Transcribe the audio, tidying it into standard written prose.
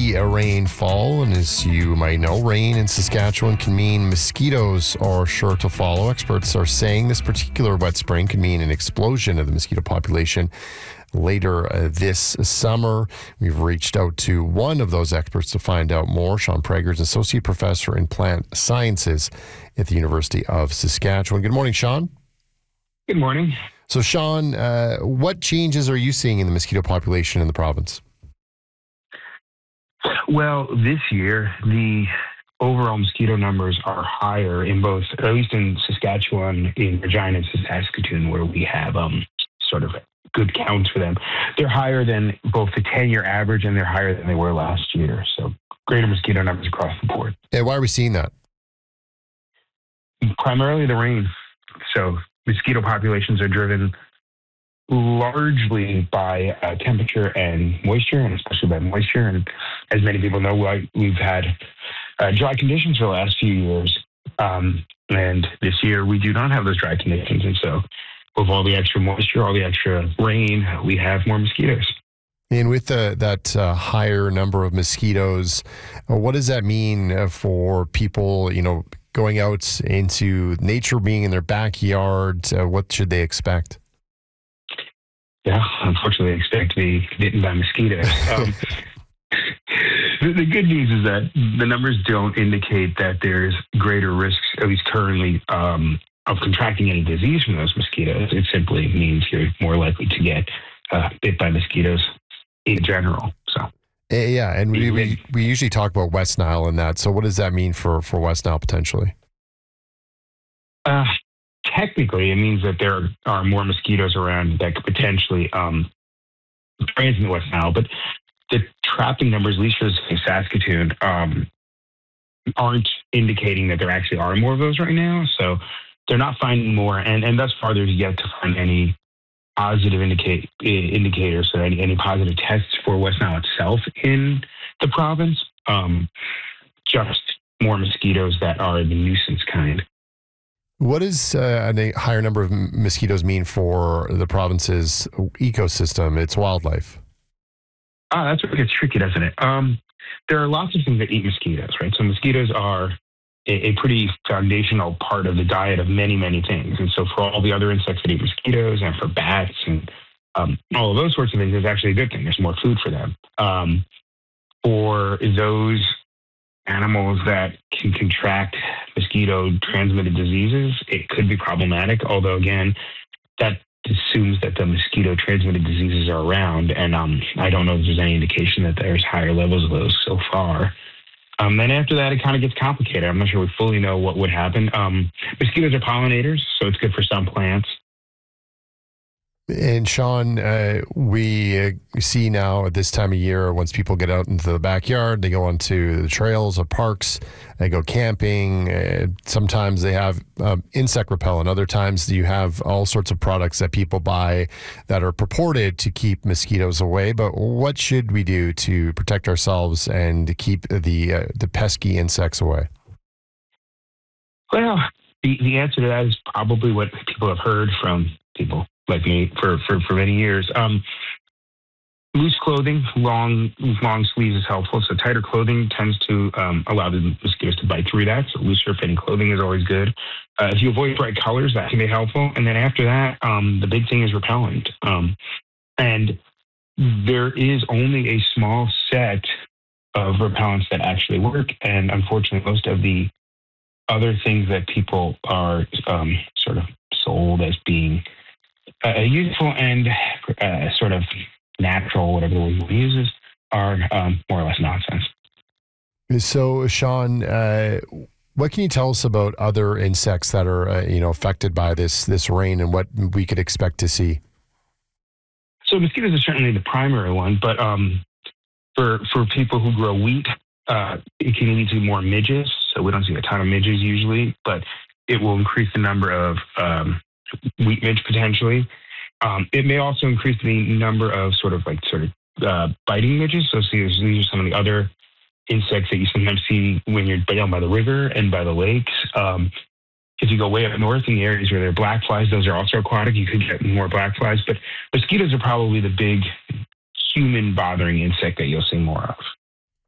heavy rainfall, and as you might know, rain in Saskatchewan can mean mosquitoes are sure to follow. Experts are saying this particular wet spring can mean an explosion of the mosquito population later this summer. We've reached out to one of those experts to find out more. Sean Prager is Associate Professor in Plant Sciences at the University of Saskatchewan. Good morning, Sean. Good morning. So, Sean, what changes are you seeing in the mosquito population in the province? Well, this year, the overall mosquito numbers are higher in both, at least in Saskatchewan, in Regina and Saskatoon, where we have sort of good counts for them. They're higher than both the 10-year average, and they're higher than they were last year. So greater mosquito numbers across the board. Yeah, why are we seeing that? Primarily the rain. So mosquito populations are driven largely by temperature and moisture, and especially by moisture. And as many people know, we've had dry conditions for the last few years. And this year we do not have those dry conditions. And so with all the extra moisture, all the extra rain, we have more mosquitoes. And with that higher number of mosquitoes, what does that mean for people, going out into nature, being in their backyard? What should they expect? Yeah, unfortunately, I expect to be bitten by mosquitoes. The good news is that the numbers don't indicate that there's greater risks, at least currently, of contracting any disease from those mosquitoes. It simply means you're more likely to get bit by mosquitoes in general. So, yeah, and we usually talk about West Nile and that. So, what does that mean for West Nile potentially? Technically, it means that there are more mosquitoes around that could potentially transmit West Nile, but the trapping numbers, at least for Saskatoon, aren't indicating that there actually are more of those right now. So they're not finding more, and thus far there's yet to find any positive indicators, so any positive tests for West Nile itself in the province. Just more mosquitoes that are the nuisance kind. What does a higher number of mosquitoes mean for the province's ecosystem, its wildlife? That's where it gets tricky, doesn't it? There are lots of things that eat mosquitoes, right? So mosquitoes are a pretty foundational part of the diet of many, many things. And so for all the other insects that eat mosquitoes, and for bats and all of those sorts of things, it's actually a good thing. There's more food for them. For those animals that can contract mosquito-transmitted diseases, it could be problematic, although, again, that assumes that the mosquito-transmitted diseases are around, and I don't know if there's any indication that there's higher levels of those so far. Then after that, it kind of gets complicated. I'm not sure we fully know what would happen. Mosquitoes are pollinators, so it's good for some plants. And Sean, we see now at this time of year, once people get out into the backyard, they go onto the trails or parks, they go camping. Sometimes they have insect repellent. Other times you have all sorts of products that people buy that are purported to keep mosquitoes away. But what should we do to protect ourselves and to keep the pesky insects away? Well, the answer to that is probably what people have heard from people like me for many years. Loose clothing, long sleeves is helpful. So tighter clothing tends to allow the mosquitoes to bite through that. So looser fitting clothing is always good. If you avoid bright colors, that can be helpful. And then after that, the big thing is repellent. And there is only a small set of repellents that actually work. And unfortunately, most of the other things that people are sort of sold as being useful and sort of natural, whatever the word you uses, are more or less nonsense. So, Sean, what can you tell us about other insects that are affected by this rain and what we could expect to see? So mosquitoes are certainly the primary one, but for people who grow wheat, it can lead to more midges. So we don't see a ton of midges usually, but it will increase the number of wheat midge potentially. It may also increase the number of sort of biting midges. So these are some of the other insects that you sometimes see when you're down by the river and by the lakes. If you go way up north in the areas where there are black flies, those are also aquatic. You could get more black flies, but mosquitoes are probably the big human bothering insect that you'll see more of.